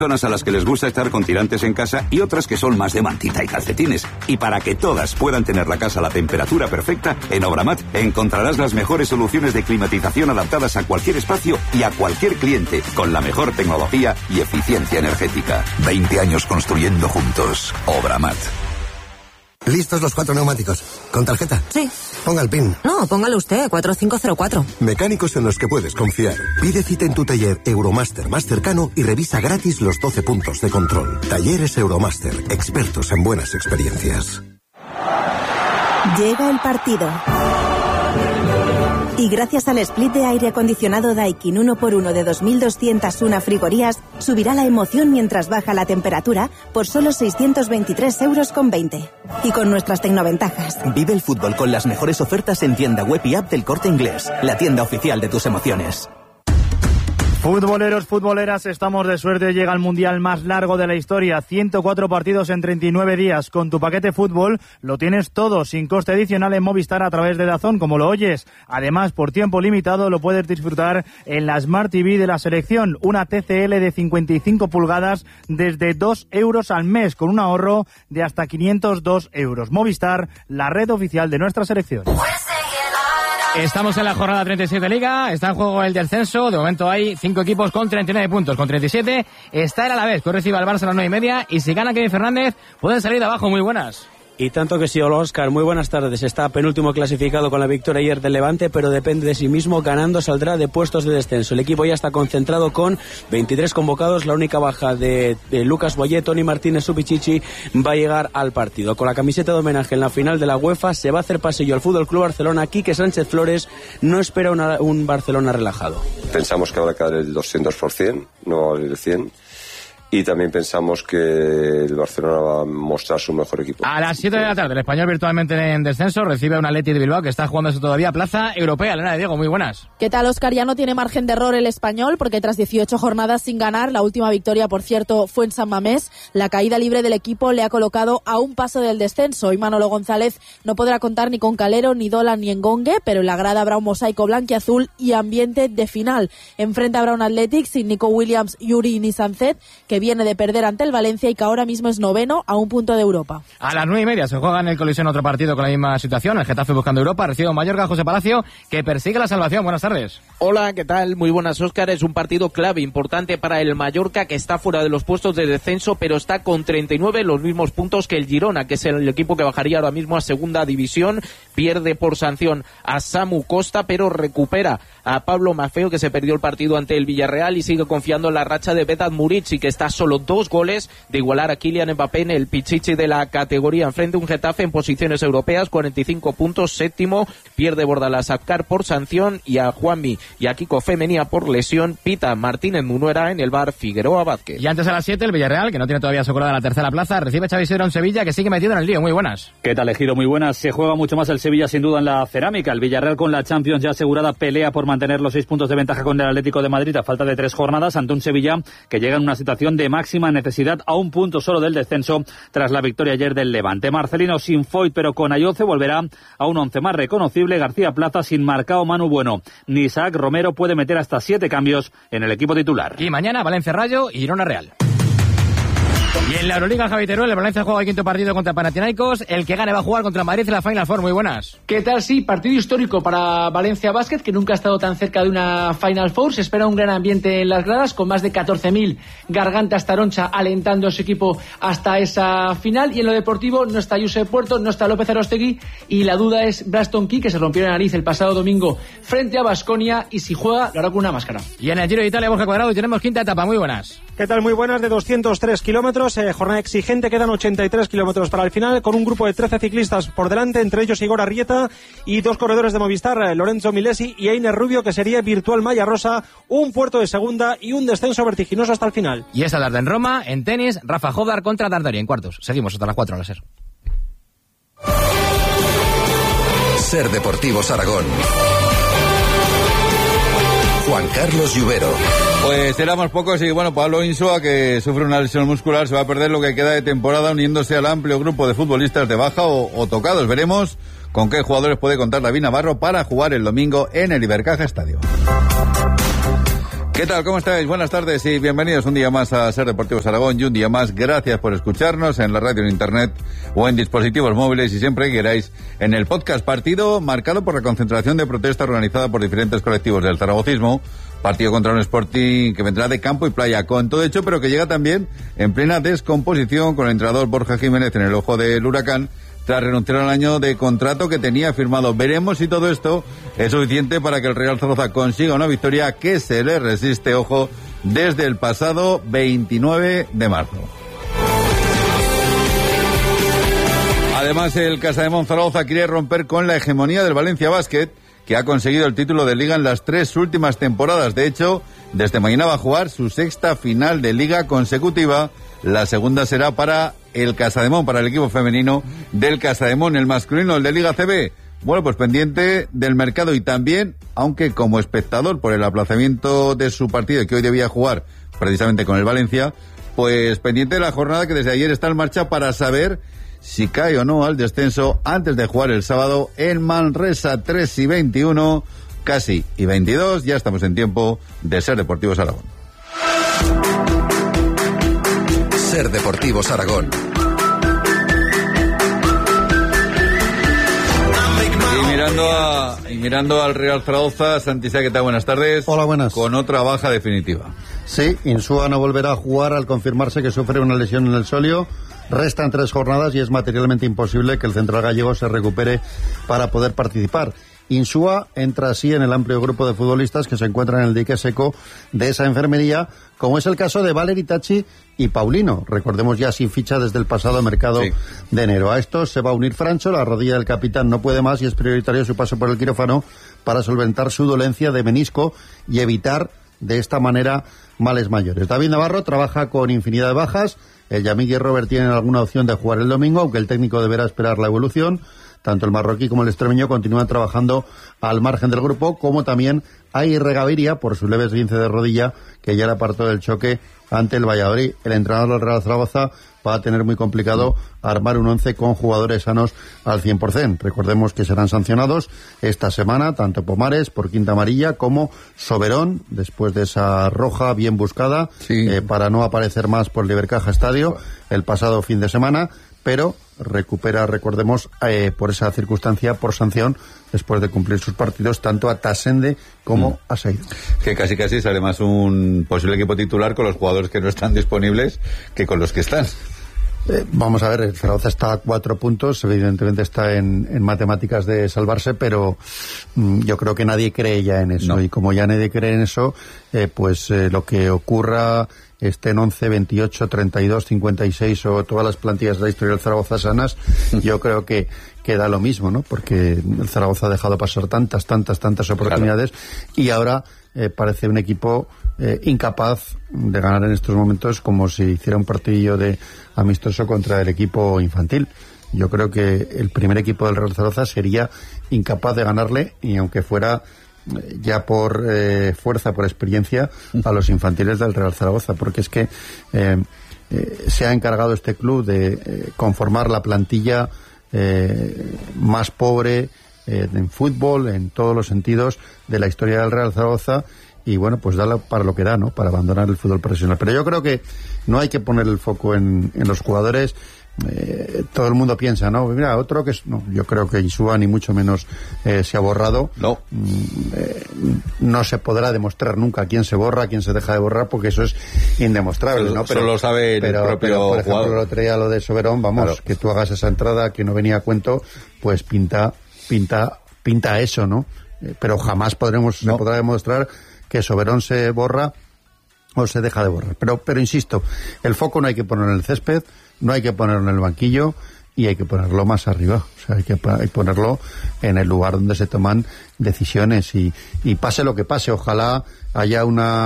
Personas a las que les gusta estar con tirantes en casa y otras que son más de mantita y calcetines. Y para que todas puedan tener la casa a la temperatura perfecta, en Obramat encontrarás las mejores soluciones de climatización adaptadas a cualquier espacio y a cualquier cliente, con la mejor tecnología y eficiencia energética. 20 años construyendo juntos. Obramat. ¿Listos los 4 neumáticos? ¿Con tarjeta? Sí. Ponga el PIN. No, póngalo usted, 4504. Mecánicos en los que puedes confiar. Pide cita en tu taller Euromaster más cercano y revisa gratis los 12 puntos de control. Talleres Euromaster, expertos en buenas experiencias. Llega el partido. Y gracias al split de aire acondicionado Daikin 1x1 de 2.201 frigorías, subirá la emoción mientras baja la temperatura por solo 623,20 €. Y con nuestras tecnoventajas. Vive el fútbol con las mejores ofertas en tienda web y app del Corte Inglés, la tienda oficial de tus emociones. Futboleros, futboleras, estamos de suerte. Llega el mundial más largo de la historia. 104 partidos en 39 días. Con tu paquete fútbol lo tienes todo, sin coste adicional en Movistar a través de DAZN, como lo oyes. Además, por tiempo limitado lo puedes disfrutar en la Smart TV de la selección. Una TCL de 55 pulgadas desde 2 € al mes, con un ahorro de hasta 502 €. Movistar, la red oficial de nuestra selección. Estamos en la jornada 37 de Liga, está en juego el descenso, de momento hay 5 equipos con 39 puntos, con 37 está el Alavés, que recibe al Barça a las 9:30 y si gana Kevin Fernández pueden salir de abajo. Muy buenas. Y tanto que sí, hola Óscar, muy buenas tardes. Está penúltimo clasificado con la victoria ayer del Levante, pero depende de sí mismo, ganando saldrá de puestos de descenso. El equipo ya está concentrado con 23 convocados, la única baja de Lucas Boyé, Toni Martínez, Supichichi va a llegar al partido. Con la camiseta de homenaje en la final de la UEFA se va a hacer pasillo al FC Barcelona. Quique Sánchez Flores no espera un Barcelona relajado. Pensamos que habrá que dar el 200%, no el 100%. Y también pensamos que el Barcelona va a mostrar su mejor equipo. A las 7 de la tarde, el Español virtualmente en descenso recibe a un Athletic de Bilbao que está jugándose todavía plaza europea. Elena de Diego, muy buenas. ¿Qué tal, Óscar? Ya no tiene margen de error el Español porque tras 18 jornadas sin ganar, la última victoria, por cierto, fue en San Mamés. La caída libre del equipo le ha colocado a un paso del descenso y Manolo González no podrá contar ni con Calero, ni Dolan, ni Engongue, pero en la grada habrá un mosaico blanquiazul y ambiente de final. Enfrente habrá un Athletic sin Nico Williams, Yuri ni Sancet, que viene de perder ante el Valencia y que ahora mismo es noveno a un punto de Europa. A las 9:30 se juega en el Coliseo otro partido con la misma situación. El Getafe buscando Europa, recibe un Mallorca, José Palacio, que persigue la salvación. Buenas tardes. Hola, ¿qué tal? Muy buenas, Óscar. Es un partido clave, importante para el Mallorca, que está fuera de los puestos de descenso, pero está con 39, los mismos puntos que el Girona, que es el equipo que bajaría ahora mismo a segunda división. Pierde por sanción a Samu Costa, pero recupera a Pablo Maffeo, que se perdió el partido ante el Villarreal, y sigue confiando en la racha de Vedat Murici, que está solo 2 goles de igualar a Kylian Mbappé en el pichichi de la categoría. Enfrente un Getafe en posiciones europeas, 45 puntos, séptimo. Pierde Bordalás Apcar por sanción y a Juanmi y a Kiko Femenía por lesión. Pita Martínez Munuera en el bar Figueroa Vázquez. Y antes a las 7 el Villarreal, que no tiene todavía asegurada la tercera plaza, recibe Xavi Isidro en Sevilla, que sigue metido en el lío. Muy buenas. ¿Qué tal, Ejido? Muy buenas. Se juega mucho más el Sevilla sin duda en la cerámica. El Villarreal con la Champions ya asegurada pelea por mantener los 6 puntos de ventaja con el Atlético de Madrid a falta de 3 jornadas ante un Sevilla que llega en una situación de máxima necesidad a un punto solo del descenso tras la victoria ayer del Levante. Marcelino sin Foyt pero con Ayoce volverá a un 11 más reconocible. García Plaza sin Marcao, Manu Bueno ni Isaac Romero puede meter hasta 7 cambios en el equipo titular. Y mañana Valencia Rayo y Girona Real. Y en la Euroliga, Javi Teruel, el Valencia juega el quinto partido contra Panathinaikos. El que gane va a jugar contra el Madrid en la Final Four. Muy buenas. ¿Qué tal? Sí, partido histórico para Valencia Basket, que nunca ha estado tan cerca de una Final Four. Se espera un gran ambiente en las gradas, con más de 14.000 gargantas taroncha alentando a su equipo hasta esa final. Y en lo deportivo no está Josep Puerto, no está López Arostegui, y la duda es Braston Key, que se rompió la nariz el pasado domingo frente a Baskonia, y si juega lo hará con una máscara. Y en el Giro de Italia, Borja Cuadrado, y tenemos quinta etapa. Muy buenas. ¿Qué tal? Muy buenas, de 203 kilómetros, jornada exigente, quedan 83 kilómetros para el final, con un grupo de 13 ciclistas por delante, entre ellos Igor Arrieta y 2 corredores de Movistar, Lorenzo Milesi y Einer Rubio, que sería Virtual Malla Rosa, un puerto de segunda y un descenso vertiginoso hasta el final. Y esta tarde en Roma, en tenis, Rafa Jodar contra Dardari en cuartos. Seguimos hasta las 4 a la SER. SER Deportivos Aragón. Juan Carlos Lluvero. Pues éramos pocos y bueno, Pablo Insua, que sufre una lesión muscular, se va a perder lo que queda de temporada uniéndose al amplio grupo de futbolistas de baja o tocados. Veremos con qué jugadores puede contar David Navarro para jugar el domingo en el Ibercaja Estadio. ¿Qué tal? ¿Cómo estáis? Buenas tardes y bienvenidos un día más a Ser Deportivos Aragón y un día más gracias por escucharnos en la radio, en internet o en dispositivos móviles y siempre que queráis en el podcast. Partido marcado por la concentración de protesta organizada por diferentes colectivos del zaragocismo. Partido contra un Sporting que vendrá de campo y playa con todo hecho, pero que llega también en plena descomposición con el entrenador Borja Jiménez en el ojo del huracán tras renunciar al año de contrato que tenía firmado. Veremos si todo esto es suficiente para que el Real Zaragoza consiga una victoria que se le resiste, ojo, desde el pasado 29 de marzo. Además, el Casademón Zaragoza quiere romper con la hegemonía del Valencia Basket, que ha conseguido el título de Liga en las 3 últimas temporadas. De hecho, desde mañana va a jugar su 6ª final de Liga consecutiva. La segunda será para el Casademón, para el equipo femenino del Casademón. El masculino, el de Liga CB, bueno, pues pendiente del mercado y también, aunque como espectador por el aplazamiento de su partido que hoy debía jugar precisamente con el Valencia, pues pendiente de la jornada que desde ayer está en marcha para saber si cae o no al descenso antes de jugar el sábado en Manresa. 3:21, casi y 22, ya estamos en tiempo de Ser Deportivos Aragón. Ser Deportivos Aragón. Y mirando al Real Zaragoza, Santi Saqueta, buenas tardes. Hola, buenas. Con otra baja definitiva. Sí, Insúa no volverá a jugar al confirmarse que sufre una lesión en el sóleo. Restan 3 jornadas y es materialmente imposible que el central gallego se recupere para poder participar. Insúa entra así en el amplio grupo de futbolistas que se encuentran en el dique seco de esa enfermería, como es el caso de Valeri Tachi y Paulino, recordemos ya sin ficha desde el pasado mercado de enero. A estos se va a unir Francho, la rodilla del capitán no puede más y es prioritario su paso por el quirófano para solventar su dolencia de menisco y evitar de esta manera males mayores. David Navarro trabaja con infinidad de bajas, el Yamik y Robert tienen alguna opción de jugar el domingo, aunque el técnico deberá esperar la evolución. Tanto el marroquí como el extremeño continúan trabajando al margen del grupo, como también Aguirre Gaviria por su leve esguince de rodilla, que ya le apartó del choque ante el Valladolid. El entrenador del Real Zaragoza va a tener muy complicado armar un 11 con jugadores sanos al 100%. Recordemos que serán sancionados esta semana tanto Pomares por quinta amarilla como Soberón, después de esa roja bien buscada, para no aparecer más por el Ibercaja Estadio el pasado fin de semana, pero recupera, recordemos, por esa circunstancia, por sanción, después de cumplir sus partidos, tanto a Tasende como a Saido. Que casi sale más un posible equipo titular con los jugadores que no están disponibles que con los que están. Vamos a ver, el Zaragoza está a 4 puntos, evidentemente está en matemáticas de salvarse, pero yo creo que nadie cree ya en eso, y como ya nadie cree en eso, lo que ocurra, estén 11, 28, 32, 56 o todas las plantillas de la historia del Zaragoza sanas, yo creo que da lo mismo, ¿no? Porque el Zaragoza ha dejado pasar tantas oportunidades, y ahora parece un equipo incapaz de ganar en estos momentos, como si hiciera un partidillo de amistoso contra el equipo infantil. Yo creo que el primer equipo del Real Zaragoza sería incapaz de ganarle, y aunque fuera ya por fuerza, por experiencia, a los infantiles del Real Zaragoza, porque es que se ha encargado este club de conformar la plantilla más pobre en fútbol, en todos los sentidos, de la historia del Real Zaragoza, y bueno, pues da para lo que da, ¿no? Para abandonar el fútbol profesional. Pero yo creo que no hay que poner el foco en los jugadores. Todo el mundo piensa, ¿no? Mira, otro que no, yo creo que Insúa ni mucho menos se ha borrado. No se podrá demostrar nunca quién se borra, quién se deja de borrar, porque eso es indemostrable, ¿no? Pero lo sabe el propio por ejemplo, jugador. El otro día lo de Soberón, vamos, que tú hagas esa entrada que no venía a cuento, pues pinta eso, ¿no? Pero jamás se podrá demostrar que Soberón se borra o se deja de borrar. Pero insisto, el foco no hay que ponerlo en el césped, no hay que ponerlo en el banquillo, y hay que ponerlo más arriba. O sea, hay que ponerlo en el lugar donde se toman decisiones, y pase lo que pase, ojalá haya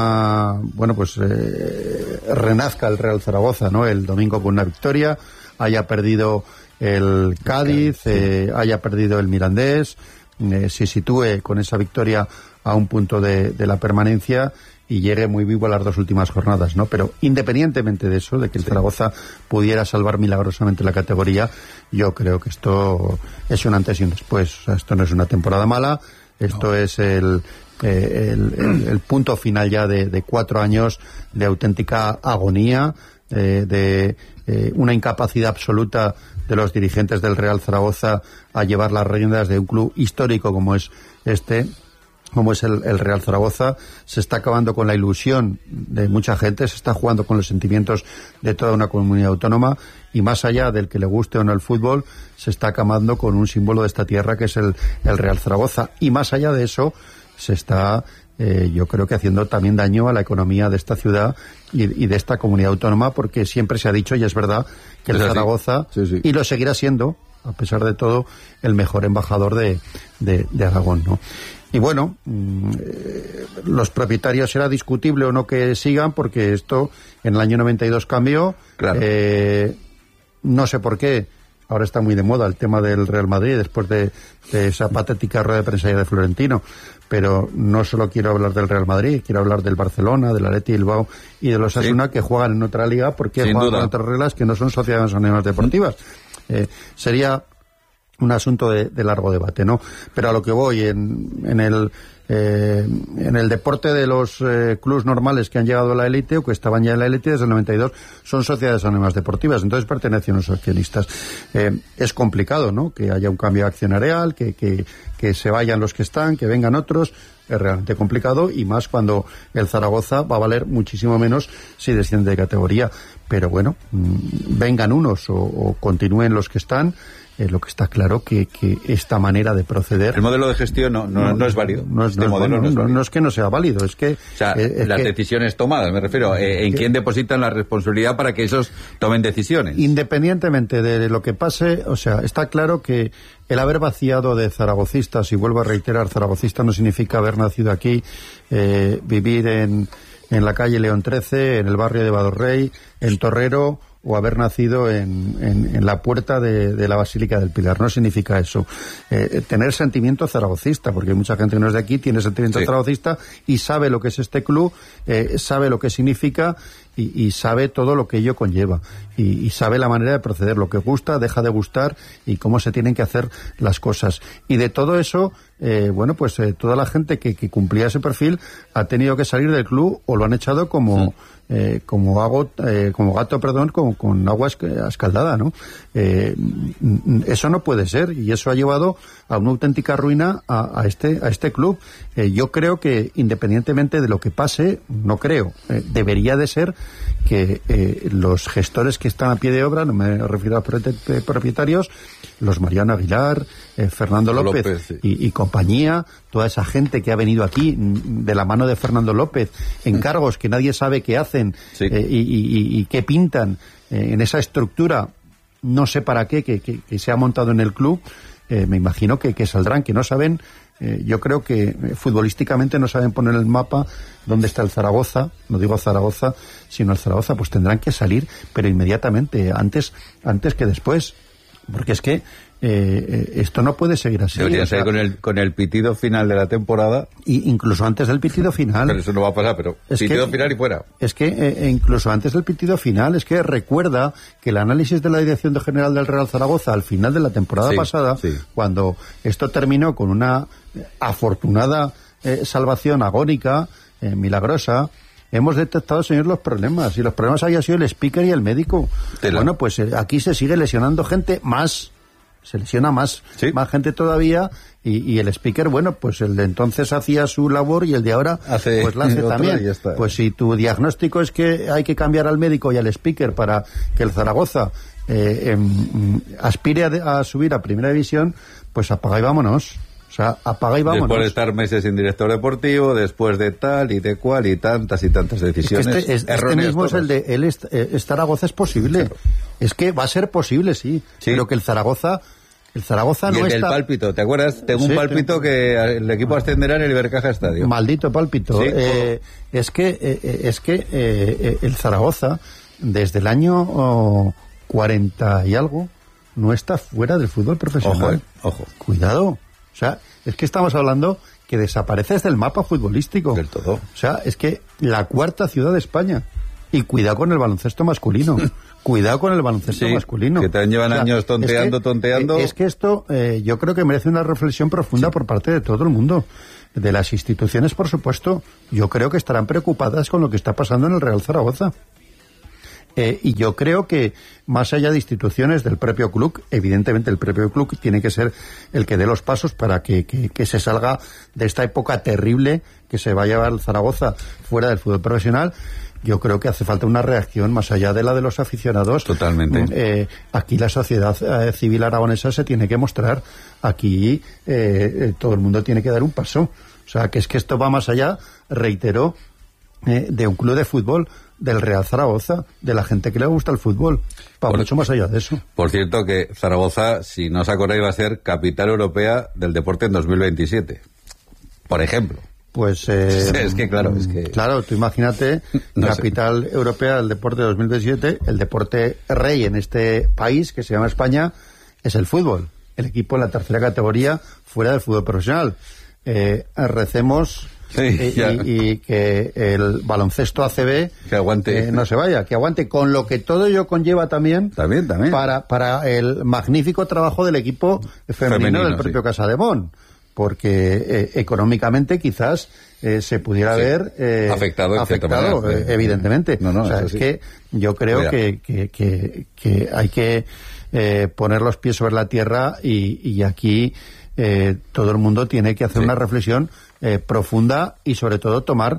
renazca el Real Zaragoza, ¿no? El domingo con una victoria, haya perdido el Cádiz, haya perdido el Mirandés, se sitúe con esa victoria a un punto de la permanencia y llegue muy vivo a las 2 últimas jornadas, ¿no? Pero independientemente de eso, de que el Zaragoza pudiera salvar milagrosamente la categoría, yo creo que esto es un antes y un después. O sea, esto no es una temporada mala, esto es el el punto final ya de 4 años de auténtica agonía, de una incapacidad absoluta de los dirigentes del Real Zaragoza a llevar las riendas de un club histórico como es el Real Zaragoza. Se está acabando con la ilusión de mucha gente, se está jugando con los sentimientos de toda una comunidad autónoma, y más allá del que le guste o no el fútbol, se está acabando con un símbolo de esta tierra que es el Real Zaragoza, y más allá de eso se está yo creo que haciendo también daño a la economía de esta ciudad y de esta comunidad autónoma, porque siempre se ha dicho, y es verdad, que el Zaragoza, y lo seguirá siendo, a pesar de todo, el mejor embajador de Aragón, ¿no? Y bueno, los propietarios era discutible o no que sigan, porque esto en el año 92 cambió. Claro. No sé por qué. Ahora está muy de moda el tema del Real Madrid después de esa patética rueda de prensa de Florentino. Pero no solo quiero hablar del Real Madrid, quiero hablar del Barcelona, del Athletic Bilbao y de los Osasuna, que juegan en otra liga porque juegan con otras reglas que no son sociedades anónimas deportivas. Sería un asunto de largo debate, ¿no? Pero a lo que voy, en el deporte de los clubs normales que han llegado a la élite o que estaban ya en la élite desde el 92, son sociedades anónimas deportivas, entonces pertenecen a los accionistas. Es complicado, ¿no?, que haya un cambio accionarial, que se vayan los que están, que vengan otros. Es realmente complicado, y más cuando el Zaragoza va a valer muchísimo menos si desciende de categoría. Pero bueno, vengan unos o continúen los que están. Lo que está claro que esta manera de proceder... El modelo de gestión no es válido. No es que no sea válido, es que... O sea, las decisiones tomadas, me refiero, ¿en quién depositan la responsabilidad para que esos tomen decisiones? Independientemente de lo que pase, o sea, está claro que el haber vaciado de zaragocistas, y vuelvo a reiterar, zaragocista no significa haber nacido aquí, vivir en la calle León 13, en el barrio de Badorrey, en Torrero, o haber nacido en la puerta de la Basílica del Pilar. No significa eso. Tener sentimiento zaragocista, porque hay mucha gente que no es de aquí, tiene sentimiento zaragocista y sabe lo que es este club, sabe lo que significa y sabe todo lo que ello conlleva. Y sabe la manera de proceder, lo que gusta, deja de gustar y cómo se tienen que hacer las cosas. Y de todo eso, pues toda la gente que cumplía ese perfil ha tenido que salir del club o lo han echado como gato, con agua escaldada, ¿no? Eso no puede ser, y eso ha llevado a una auténtica ruina a este club. Yo creo que, independientemente de lo que pase, debería de ser que los gestores que están a pie de obra, no me refiero a propietarios, los Mariano Aguilar, Fernando López y compañía, toda esa gente que ha venido aquí de la mano de Fernando López, en cargos que nadie sabe qué hacen y qué pintan en esa estructura, no sé para qué, que se ha montado en el club. Me imagino que saldrán, que no saben. Yo creo que futbolísticamente no saben poner el mapa dónde está el Zaragoza, no digo Zaragoza, sino el Zaragoza, pues tendrán que salir, pero inmediatamente, antes que después, porque es que esto no puede seguir así. Debería ser con el pitido final de la temporada. Y incluso antes del pitido final. Pero eso no va a pasar, pero pitido final y fuera. Es que incluso antes del pitido final, es que recuerda que el análisis de la Dirección General del Real Zaragoza al final de la temporada pasada, cuando esto terminó con una afortunada salvación agónica, milagrosa, hemos detectado, señor, los problemas, y los problemas había sido el speaker y el médico. Bueno, pues aquí se sigue lesionando gente más. Se lesiona más gente todavía, y el speaker, bueno, pues el de entonces hacía su labor y el de ahora pues la hace también. Pues si tu diagnóstico es que hay que cambiar al médico y al speaker para que el Zaragoza aspire a subir a Primera División, pues apaga y vámonos. O sea, apaga y vámonos. Después de estar meses sin director deportivo, después de tal y de cual y tantas decisiones. Este mismo es el de Zaragoza es posible. Claro. Es que va a ser posible, sí. Pero que el Zaragoza no está... Y el pálpito, ¿te acuerdas? Tengo un pálpito que el equipo ascenderá en el Ibercaja Estadio. Maldito pálpito. Es que el Zaragoza, desde el año 40 y algo, no está fuera del fútbol profesional. Ojo. Cuidado. O sea, es que estamos hablando que desapareces del mapa futbolístico. Del todo. O sea, es que la cuarta ciudad de España. Y cuidado con el baloncesto masculino. Cuidado con el baloncesto masculino. Que te llevan años tonteando. Es que esto yo creo que merece una reflexión profunda por parte de todo el mundo. de las instituciones, por supuesto, yo creo que estarán preocupadas con lo que está pasando en el Real Zaragoza. Y yo creo que, más allá de instituciones del propio club, evidentemente el propio club tiene que ser el que dé los pasos para que se salga de esta época terrible que se va a llevar el Zaragoza fuera del fútbol profesional. Yo creo que hace falta una reacción más allá de la de los aficionados. Totalmente. Aquí la sociedad civil aragonesa se tiene que mostrar. Aquí todo el mundo tiene que dar un paso. O sea, que es que esto va más allá, reitero, de un club de fútbol, del Real Zaragoza, de la gente que le gusta el fútbol, mucho más allá de eso. Por cierto que Zaragoza, si no os acordáis, va a ser capital europea del deporte en 2027, por ejemplo. Pues es que claro, claro, tú imagínate, capital europea del deporte de 2027, el deporte rey en este país que se llama España es el fútbol, el equipo en la tercera categoría fuera del fútbol profesional. Recemos y que el baloncesto ACB que aguante, no se vaya, que aguante, con lo que todo ello conlleva también. Para el magnífico trabajo del equipo femenino del propio Casademón, porque económicamente quizás se pudiera ver afectado evidentemente. No, es que yo creo que hay que poner los pies sobre la tierra y aquí todo el mundo tiene que hacer una reflexión profunda y sobre todo tomar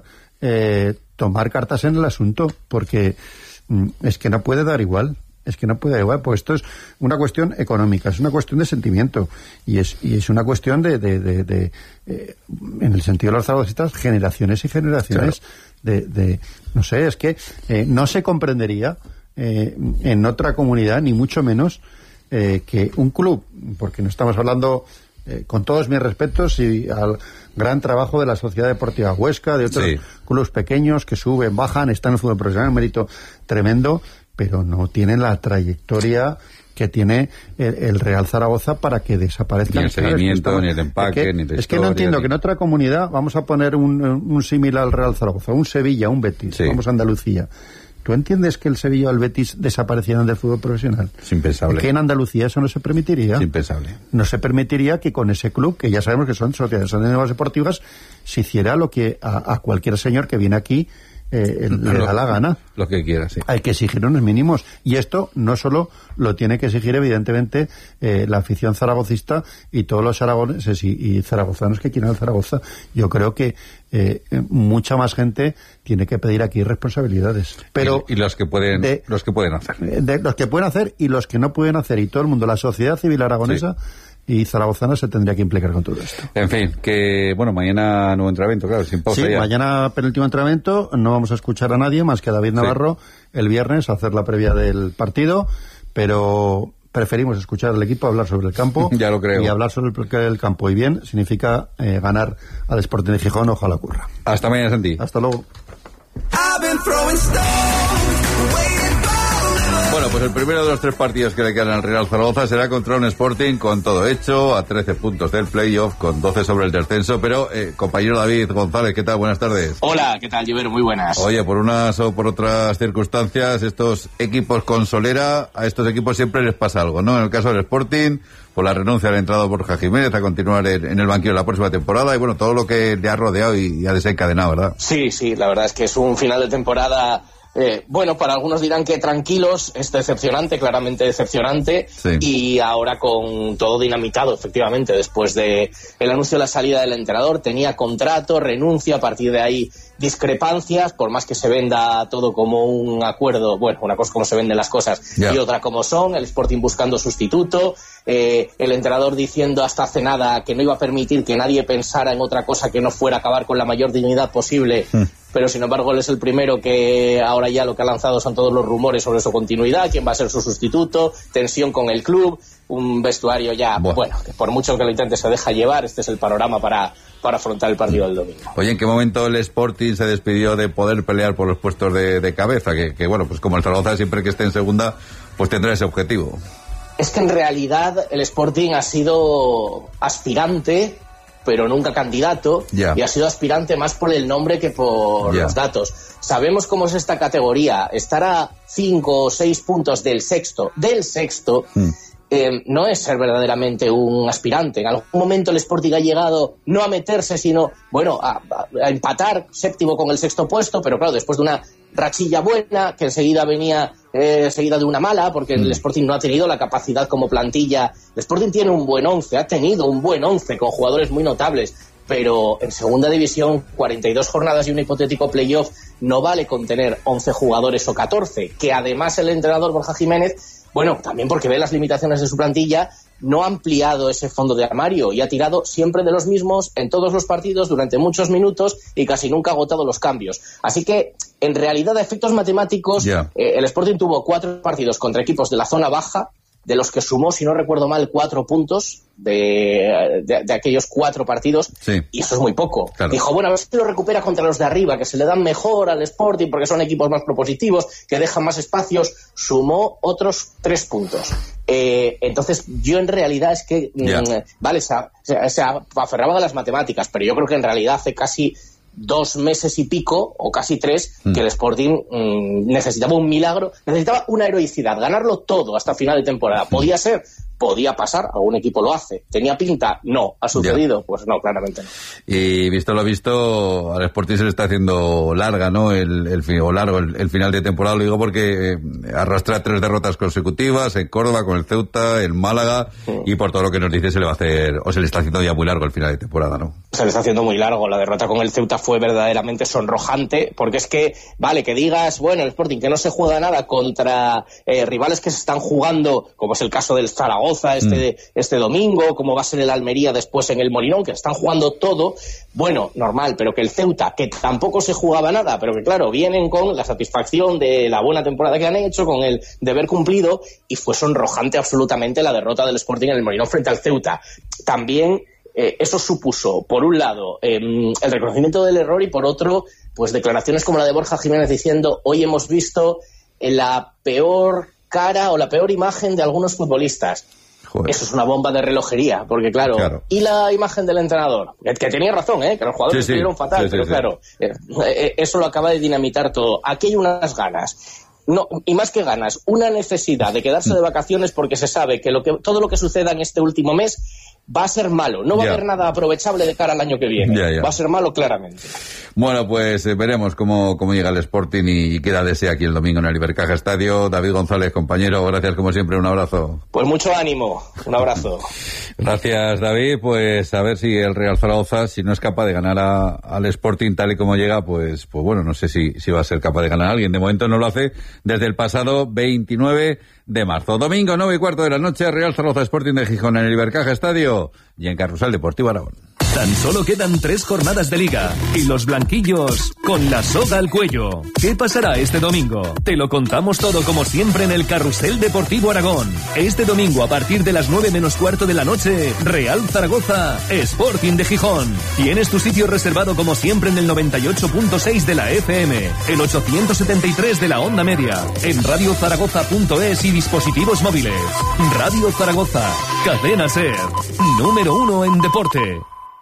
cartas en el asunto, porque es que no puede dar igual. Pues esto es una cuestión económica, es una cuestión de sentimiento y es una cuestión de en el sentido de los zaragozistas, generaciones y generaciones no sé, es que no se comprendería en otra comunidad, ni mucho menos que un club, porque no estamos hablando, con todos mis respetos y al gran trabajo de la Sociedad Deportiva Huesca, de otros clubes pequeños que suben, bajan, están en el fútbol profesional, un mérito tremendo, pero no tienen la trayectoria que tiene el Real Zaragoza para que desaparezcan. Ni el seguimiento, ni el empaque, ni la historia. Es que no entiendo que en otra comunidad, vamos a poner un símil al Real Zaragoza, un Sevilla, un Betis, vamos a Andalucía. ¿Tú entiendes que el Sevilla o el Betis desaparecieran del fútbol profesional? Es impensable. Que en Andalucía eso no se permitiría. Es impensable. No se permitiría que con ese club, que ya sabemos que son sociedades anónimas deportivas, se hiciera lo que a cualquier señor que viene aquí le da la gana. Lo que quiera, sí. Hay que exigir unos mínimos. Y esto no solo lo tiene que exigir, evidentemente, la afición zaragocista y todos los aragoneses y zaragozanos que quieren el Zaragoza. Yo creo que mucha más gente tiene que pedir aquí responsabilidades. Pero y los que pueden hacer. Los que pueden hacer y los que no pueden hacer. Y todo el mundo, la sociedad civil aragonesa y zaragozana se tendría que implicar con todo esto. En fin, que mañana nuevo entrenamiento, claro, sin pausa ya. Mañana penúltimo entrenamiento, no vamos a escuchar a nadie más que a David Navarro el viernes a hacer la previa del partido, pero preferimos escuchar al equipo, hablar sobre el campo. Ya lo creo. Y hablar sobre el campo. Y bien, significa ganar al Sporting de Gijón, ojalá ocurra. Hasta mañana, Santi. Hasta luego. Bueno, pues el primero de los 3 partidos que le quedan al Real Zaragoza será contra un Sporting con todo hecho, a 13 puntos del playoff, con 12 sobre el descenso. Pero, compañero David González, ¿qué tal? Buenas tardes. Hola, ¿qué tal, Llobero? Muy buenas. Oye, por unas o por otras circunstancias, estos equipos con solera, a estos equipos siempre les pasa algo, ¿no? En el caso del Sporting, por la renuncia al entrado Borja Jiménez a continuar en el banquillo la próxima temporada y bueno, todo lo que le ha rodeado y ha desencadenado, ¿verdad? Sí, la verdad es que es un final de temporada. Bueno, para algunos dirán que tranquilos, decepcionante, claramente decepcionante, y ahora con todo dinamitado, efectivamente, después de el anuncio de la salida del entrenador, tenía contrato, renuncia, a partir de ahí discrepancias, por más que se venda todo como un acuerdo, bueno, una cosa como se venden las cosas y otra como son, el Sporting buscando sustituto, el entrenador diciendo hasta hace nada que no iba a permitir que nadie pensara en otra cosa que no fuera acabar con la mayor dignidad posible, pero sin embargo él es el primero que ahora ya lo que ha lanzado son todos los rumores sobre su continuidad, quién va a ser su sustituto, tensión con el club, un vestuario ya, bueno, que por mucho que lo intente se deja llevar. Este es el panorama para afrontar el partido del domingo. Oye, ¿en qué momento el Sporting se despidió de poder pelear por los puestos de cabeza? Que bueno, pues como el Zaragoza siempre que esté en segunda, pues tendrá ese objetivo. Es que en realidad el Sporting ha sido aspirante, pero nunca candidato, y ha sido aspirante más por el nombre que por los datos. Sabemos cómo es esta categoría, estar a 5 o 6 puntos del sexto, no es ser verdaderamente un aspirante. En algún momento el Sporting ha llegado no a meterse, sino, bueno, a empatar séptimo con el sexto puesto, pero claro, después de una rachilla buena, que enseguida venía seguida de una mala, porque el Sporting no ha tenido la capacidad como plantilla. El Sporting tiene un buen 11, ha tenido un buen 11 con jugadores muy notables, pero en segunda división, 42 jornadas y un hipotético playoff, no vale con tener 11 jugadores o 14, que además el entrenador Borja Jiménez, bueno, también porque ve las limitaciones de su plantilla, no ha ampliado ese fondo de armario y ha tirado siempre de los mismos en todos los partidos durante muchos minutos y casi nunca ha agotado los cambios. Así que, en realidad, a efectos matemáticos, el Sporting tuvo 4 partidos contra equipos de la zona baja, de los que sumó, si no recuerdo mal, 4 puntos de aquellos 4 partidos, y eso es muy poco. Claro. Dijo, bueno, a ver si lo recupera contra los de arriba, que se le dan mejor al Sporting porque son equipos más propositivos, que dejan más espacios. Sumó otros 3 puntos. Entonces, yo en realidad es que, vale, se aferraba a las matemáticas, pero yo creo que en realidad hace casi 2 meses y pico, o casi 3, que el Sporting necesitaba un milagro, necesitaba una heroicidad, ganarlo todo hasta final de temporada. ¿Podía ser? Podía pasar, algún equipo lo hace. ¿Tenía pinta? No. ¿Ha sucedido? Pues no, claramente no. Y visto lo visto, al Sporting se le está haciendo larga, ¿no? El final de temporada, lo digo porque arrastra 3 derrotas consecutivas en Córdoba, con el Ceuta, el Málaga, y por todo lo que nos dice se le va a hacer, o se le está haciendo ya muy largo el final de temporada, ¿no? Se le está haciendo muy largo. La derrota con el Ceuta fue verdaderamente sonrojante, porque es que, vale, que digas, bueno, el Sporting que no se juega nada contra rivales que se están jugando, como es el caso del Zaragoza este domingo, como va a ser el Almería después en el Molinón, que están jugando todo, bueno, normal, pero que el Ceuta, que tampoco se jugaba nada, pero que claro, vienen con la satisfacción de la buena temporada que han hecho, con el deber cumplido, y fue sonrojante absolutamente la derrota del Sporting en el Molinón frente al Ceuta. También eso supuso, por un lado, el reconocimiento del error, y por otro, pues declaraciones como la de Borja Jiménez diciendo, hoy hemos visto la peor cara o la peor imagen de algunos futbolistas. Joder. Eso es una bomba de relojería, porque claro. Y la imagen del entrenador, que tenía razón, que los jugadores estuvieron fatal, pero claro, eso lo acaba de dinamitar todo. Aquí hay unas ganas. No, y más que ganas, una necesidad de quedarse de vacaciones, porque se sabe que todo lo que suceda en este último mes va a ser malo, no va a haber nada aprovechable de cara al año que viene, va a ser malo claramente. Bueno, pues veremos cómo llega el Sporting y queda desea aquí el domingo en el Ibercaja Estadio. David González, compañero, gracias como siempre, un abrazo. Pues mucho ánimo, un abrazo. Gracias, David. Pues a ver si el Real Zaragoza, si no es capaz de ganar al Sporting tal y como llega, pues bueno, no sé si va a ser capaz de ganar a alguien. De momento no lo hace desde el pasado 29 de marzo. Domingo, 9:15 de la noche, Real Zaragoza Sporting de Gijón en el Ibercaja Estadio y en Carrusel Deportivo Aragón. Tan solo quedan 3 jornadas de Liga y los blanquillos con la soga al cuello. ¿Qué pasará este domingo? Te lo contamos todo como siempre en el Carrusel Deportivo Aragón. Este domingo a partir de las 9:15 de la noche, Real Zaragoza, Sporting de Gijón. Tienes tu sitio reservado como siempre en el 98.6 de la FM, el 873 de la onda media, en radiozaragoza.es y dispositivos móviles. Radio Zaragoza, Cadena SER, número 1 en deporte.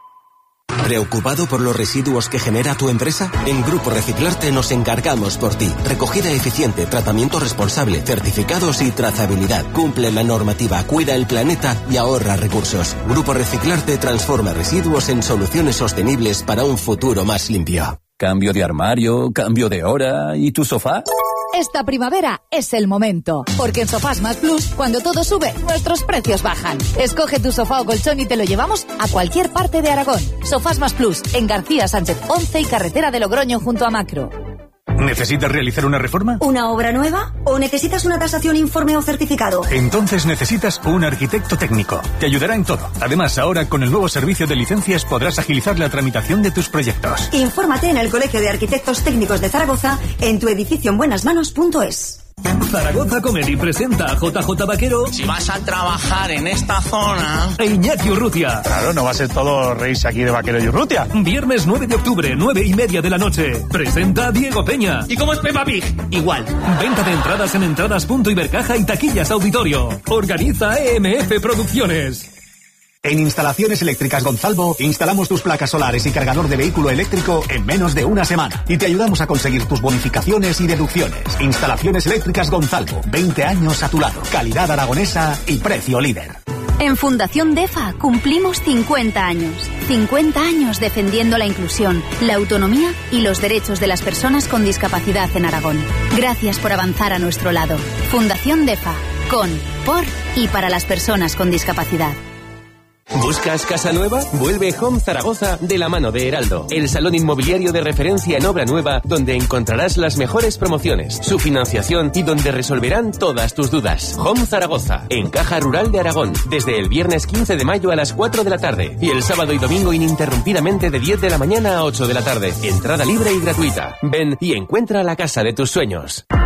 ¿Preocupado por los residuos que genera tu empresa? En Grupo Reciclarte nos encargamos por ti. Recogida eficiente, tratamiento responsable, certificados y trazabilidad. Cumple la normativa, cuida el planeta y ahorra recursos. Grupo Reciclarte transforma residuos en soluciones sostenibles para un futuro más limpio. Cambio de armario, cambio de hora, ¿y tu sofá? Esta primavera es el momento, porque en Sofás Más Plus, cuando todo sube, nuestros precios bajan. Escoge tu sofá o colchón y te lo llevamos a cualquier parte de Aragón. Sofás Más Plus, en García Sánchez 11 y Carretera de Logroño junto a Macro. ¿Necesitas realizar una reforma? ¿Una obra nueva? ¿O necesitas una tasación, informe o certificado? Entonces necesitas un arquitecto técnico. Te ayudará en todo. Además, ahora con el nuevo servicio de licencias podrás agilizar la tramitación de tus proyectos. Infórmate en el Colegio de Arquitectos Técnicos de Zaragoza, en tu edificio en buenasmanos.es. Zaragoza Comedy presenta a JJ Vaquero. Si vas a trabajar en esta zona... E Iñaki Urrutia. Claro, no va a ser todo reírse aquí de Vaquero y Urrutia. Viernes 9 de octubre, 9:30 de la noche. Presenta Diego Peña. ¿Y cómo es Peppa Pig? Igual. Venta de entradas en entradas.ibercaja y taquillas auditorio. Organiza EMF Producciones. En Instalaciones Eléctricas Gonzalvo instalamos tus placas solares y cargador de vehículo eléctrico en menos de una semana y te ayudamos a conseguir tus bonificaciones y deducciones. Instalaciones Eléctricas Gonzalvo, 20 años a tu lado, calidad aragonesa y precio líder. En Fundación DEFA cumplimos 50 años. 50 años defendiendo la inclusión, la autonomía y los derechos de las personas con discapacidad en Aragón. Gracias por avanzar a nuestro lado. Fundación DEFA, con, por y para las personas con discapacidad. ¿Buscas casa nueva? Vuelve Home Zaragoza de la mano de Heraldo, el salón inmobiliario de referencia en obra nueva donde encontrarás las mejores promociones, su financiación y donde resolverán todas tus dudas. Home Zaragoza, en Caja Rural de Aragón, desde el viernes 15 de mayo a las 4 de la tarde y el sábado y domingo ininterrumpidamente de 10 de la mañana a 8 de la tarde. Entrada libre y gratuita. Ven y encuentra la casa de tus sueños.